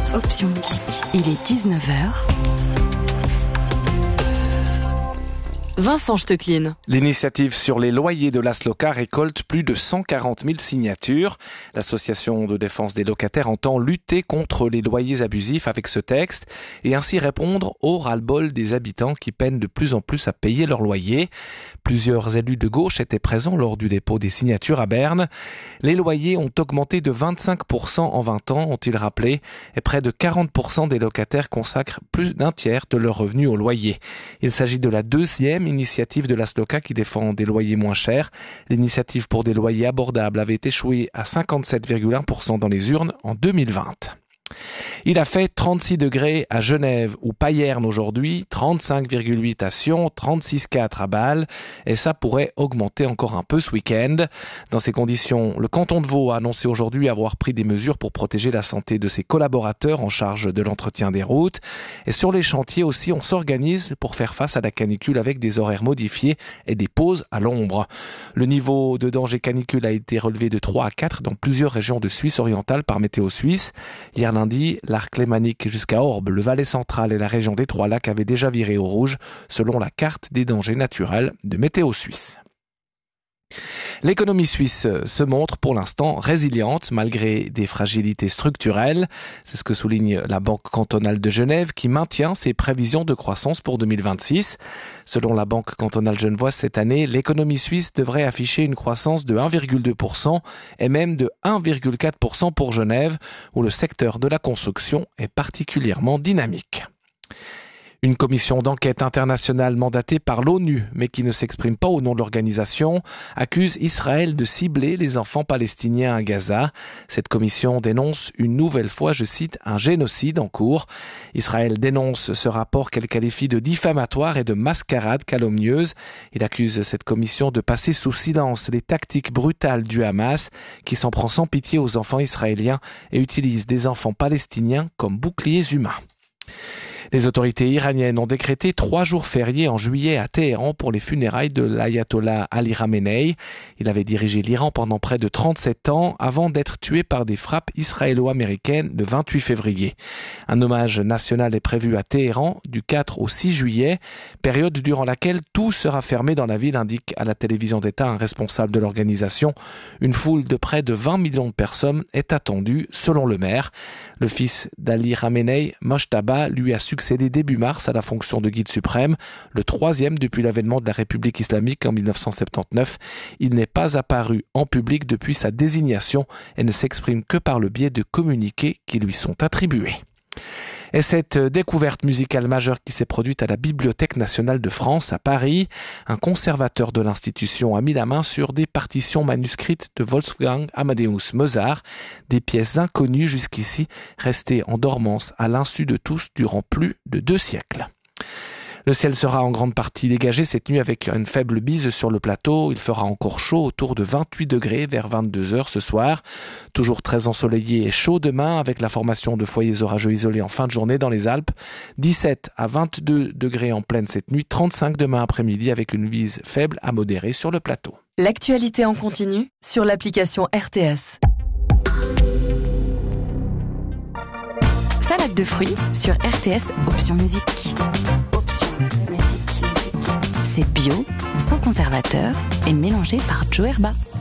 Option Musique. Il est 19h. Vincent Stecklin. L'initiative sur les loyers de l'Asloca récolte plus de 140 000 signatures. L'association de défense des locataires entend lutter contre les loyers abusifs avec ce texte et ainsi répondre au ras-le-bol des habitants qui peinent de plus en plus à payer leur loyer. Plusieurs élus de gauche étaient présents lors du dépôt des signatures à Berne. Les loyers ont augmenté de 25% en 20 ans, ont-ils rappelé, et près de 40% des locataires consacrent plus d'un tiers de leurs revenus au loyer. Il s'agit de la deuxième initiative de l'Asloca qui défend des loyers moins chers. L'initiative pour des loyers abordables avait échoué à 57,1% dans les urnes en 2020. Il a fait 36 degrés à Genève ou Payerne aujourd'hui, 35,8 à Sion, 36,4 à Bâle et ça pourrait augmenter encore un peu ce week-end. Dans ces conditions, le canton de Vaud a annoncé aujourd'hui avoir pris des mesures pour protéger la santé de ses collaborateurs en charge de l'entretien des routes. Et sur les chantiers aussi, on s'organise pour faire face à la canicule avec des horaires modifiés et des pauses à l'ombre. Le niveau de danger canicule a été relevé de 3 à 4 dans plusieurs régions de Suisse orientale par Météo Suisse. Hier lundi, l'arc lémanique jusqu'à Orbe, le Valais central et la région des Trois-Lacs avaient déjà viré au rouge selon la carte des dangers naturels de Météo Suisse. L'économie suisse se montre pour l'instant résiliente malgré des fragilités structurelles. C'est ce que souligne la Banque cantonale de Genève qui maintient ses prévisions de croissance pour 2026. Selon la Banque cantonale genevoise, cette année, l'économie suisse devrait afficher une croissance de 1,2% et même de 1,4% pour Genève, où le secteur de la construction est particulièrement dynamique. Une commission d'enquête internationale mandatée par l'ONU, mais qui ne s'exprime pas au nom de l'organisation, accuse Israël de cibler les enfants palestiniens à Gaza. Cette commission dénonce une nouvelle fois, je cite, un génocide en cours. Israël dénonce ce rapport qu'elle qualifie de diffamatoire et de mascarade calomnieuse. Il accuse cette commission de passer sous silence les tactiques brutales du Hamas, qui s'en prend sans pitié aux enfants israéliens et utilise des enfants palestiniens comme boucliers humains. Les autorités iraniennes ont décrété 3 jours fériés en juillet à Téhéran pour les funérailles de l'ayatollah Ali Khamenei. Il avait dirigé l'Iran pendant près de 37 ans avant d'être tué par des frappes israélo-américaines le 28 février. Un hommage national est prévu à Téhéran du 4 au 6 juillet, période durant laquelle tout sera fermé dans la ville, indique à la télévision d'État un responsable de l'organisation. Une foule de près de 20 millions de personnes est attendue, selon le maire. Le fils d'Ali Khamenei, Mojtaba, lui a succédé début mars à la fonction de guide suprême, le 3e depuis l'avènement de la République islamique en 1979. Il n'est pas apparu en public depuis sa désignation et ne s'exprime que par le biais de communiqués qui lui sont attribués. Et cette découverte musicale majeure qui s'est produite à la Bibliothèque nationale de France à Paris, un conservateur de l'institution a mis la main sur des partitions manuscrites de Wolfgang Amadeus Mozart, des pièces inconnues jusqu'ici, restées en dormance à l'insu de tous durant plus de 2 siècles. Le ciel sera en grande partie dégagé cette nuit avec une faible bise sur le plateau. Il fera encore chaud autour de 28 degrés vers 22h ce soir. Toujours très ensoleillé et chaud demain avec la formation de foyers orageux isolés en fin de journée dans les Alpes. 17 à 22 degrés en pleine cette nuit, 35 demain après-midi avec une bise faible à modérée sur le plateau. L'actualité en continu sur l'application RTS. Salade de fruits sur RTS Option Musique. C'est bio, sans conservateur et mélangé par Joe Herba.